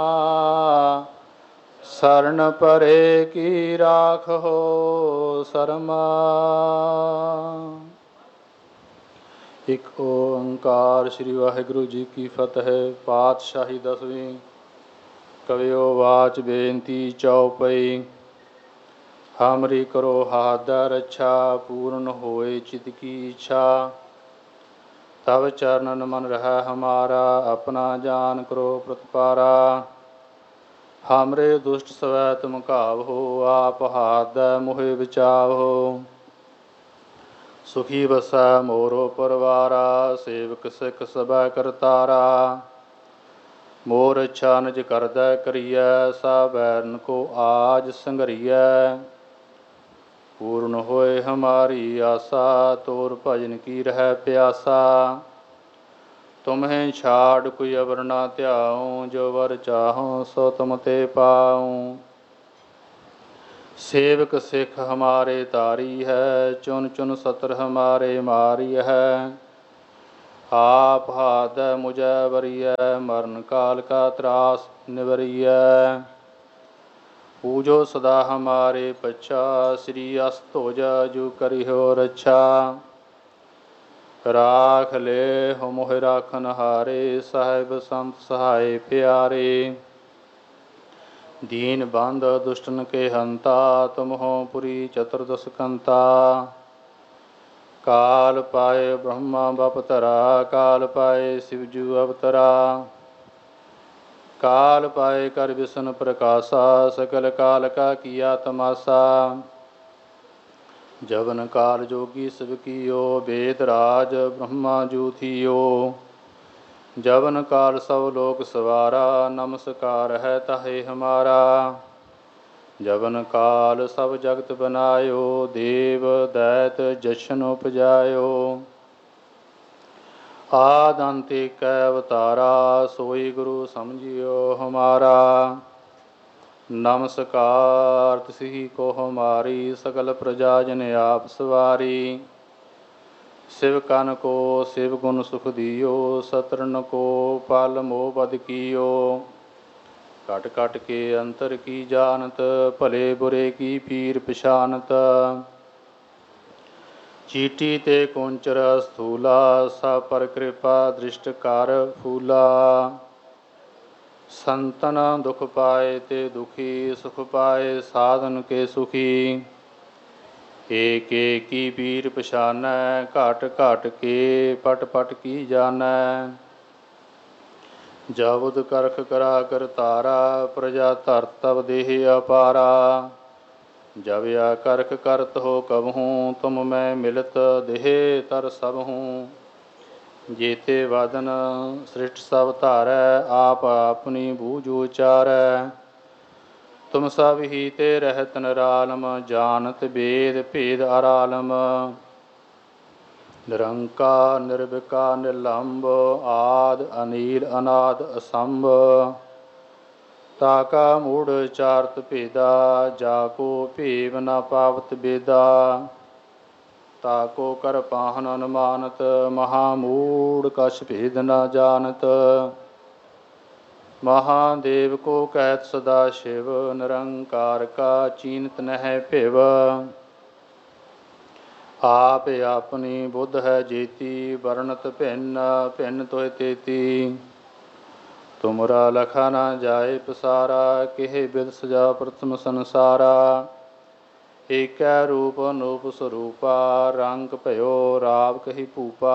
शरण परे की राखो शर्मा। एक ओंकार श्री वाहिगुरु जी की फतह। पातशाही दसवीं। कवियो वाच बेनती चौपई। हमरी करो हाथ रक्षा पूर्ण होए चित की इच्छा। तब चरणन मन रहा हमारा अपना जान करो प्रतिपारा। हमरे दुष्ट सवै तुम कावहो आप हाथ मोहे बचावहो। सुखी बसै मोरो परवारा सेवक सिख सबै करतारा। मोर इच्छा निज करदै करियै सा बैरन को आज संघरियै। पूर्ण होए हमारी आशा तोर भजन की रह प्यासा। तुम्हें छाड़ कोई अवर ना ध्याऊं जो वर चाहो सो तुम ते पाऊं। सेवक सिख हमारे तारी है चुन चुन सतर हमारे मारी है। आप हाथ मुझे वरिय मरण काल का त्रास निवरिय। पूजो सदा हमारे पच्छा श्री अस्त हो जा जो करी हो रक्षा। राख ले हो मोहि राखन हारे साहिब संत सहाय प्यारे। दीन बंद दुष्टन के हंता तुम हो पुरी चतुर्दश कंता। काल पाए ब्रह्मा बपतरा काल पाए शिवजू अवतरा। काल पाए कर विष्णु प्रकाशा सकल काल का किया तमाशा। जवन काल जोगी शिव कियो वेद राज ब्रह्मा जू थियो। जवन काल सब लोक सवारा नमस्कार है ताहे हमारा। जवन काल सब जगत बनायो देव दैत जशन उपजायो। आदि अंत एक अवतारा सोई गुरु समझियो हमारा। नमस्कार तिसि को हमारी सकल प्रजा जन आप सवारी। शिव कन को शिव गुण सुख दियो सतरन को पल मोह बद कियो। कट कट के अंतर की जानत भले बुरे की पीर पछानत। चीटी ते कुंचर स्थूला सा पर कृपा दृष्ट कर फूला। संतन दुख पाए ते दुखी सुख पाए साधन के सुखी। एक एक की पीर पछानै घट घट के पट पट की जानै। जबुद करख करा कर तारा प्रजा धर तब देह अपारा। जब या करख करत हो कबहूँ तुम मैं मिलत देह तर सबहूँ। जेते वादन सृष्ट सब धारै आप अपनी बूझ उचारै। तुम सब ही ते रहत निरालम जानत वेद भेद अरालम। निरंकार निर्विकार निर्लंब आद अनील अनाद असंभ। ताका मूढ़ चारत भेदा जाको भेव न पावत बेदा। ताको कर पाहन अनुमानत महामूढ़ कछ भेद न जानत। महादेव को कहत सदा शिव निरंकार का चीनत नह भिव। आप अपनी बुद्ध है जेती वर्णत भिन्न भिन्न तोह तेती। तुमरा लखा न जाए पसारा केह बिद सजा प्रथम संसारा। ਏਕੈ ਰੂਪ ਅਨੂਪ ਸਰੂਪਾ ਰੰਗ ਭਇਓ ਰਾਵ ਕਹੀ ਭੂਪਾ।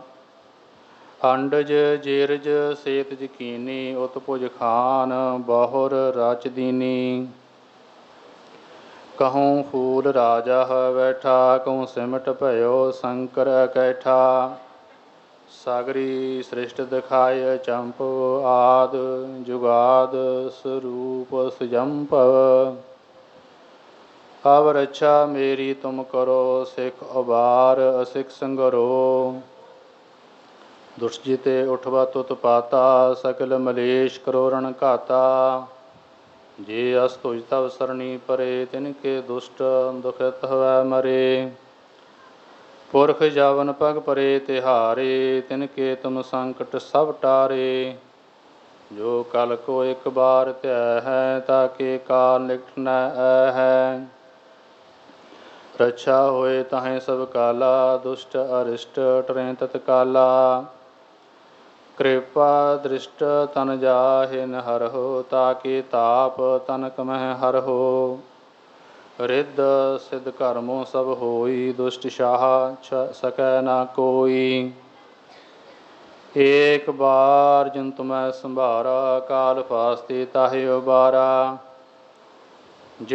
ਅੰਡਜ ਜੇਰਜ ਸੇਤ ਜਕੀਨੀ ਉਤਪੁਜ ਖਾਨ ਬਹੁਰ ਰਚ ਦੀਨੀ। ਕਹੂੰ ਫੂਲ ਰਾਜਾ ਬੈਠਾ ਕਹੂੰ ਸਿਮਟ ਭਇਓ ਸ਼ੰਕਰ ਅਕੈਠਾ। ਸਾਗਰੀ ਸ੍ਰਿਸ਼ਟ ਦਿਖਾਇ ਚੰਪ ਆਦ ਜੁਗਾਦ ਸਰੂਪ ਸੁਜੰਪ। अब रक्षा मेरी तुम करो सिख उबार असिख संगरो। दुष्ट जिते उठवा तुत पाता सकल मलेश करो रण घाता। जे अस तुझ तव सरणी परे तिनके दुष्ट दुखित हवै मरे। पुरख जावन पग परे तिहारे तिनके तुम संकट सब टारे। ਜੋ ਕਲ ਕੋ ਇੱਕ ਬਾਰ ਧਿਆ ਹੈ, ਤਾਕੇ ਕਾਲ ਨਿਕਟ ਨ ਐ ਹੈ। ਰੱਛਾ ਹੋਏ ਤਾਹੇ ਸਭ ਕਾਲਾ, ਦੁਸ਼ਟ ਅਰਿਸ਼ਟ ਟਰੈ ਤਤਕਾਲਾ। ਕਿਰਪਾ ਦ੍ਰਿਸ਼ਟ ਤਨ ਜਾਹਿ ਨ ਹਰਹੁ, ਤਾਕੇ ਤਾਪ ਤਨਕ ਮਹਿ ਹਰਹੁ। ਰਿੱਧ ਸਿਧ ਕਰਮੋ ਸਭ ਹੋਈ, ਦੁਸ਼ਟ ਸ਼ਾਹ ਸਕੈ ਨਾ ਕੋਈ। ਏਕ ਬਾਰ ਜਿਨ ਤੁਮੈ ਸੰਭਾਰਾ, ਕਾਲ ਫਾਸਤੇ ਤਾਹਿ ਉਬਾਰਾ।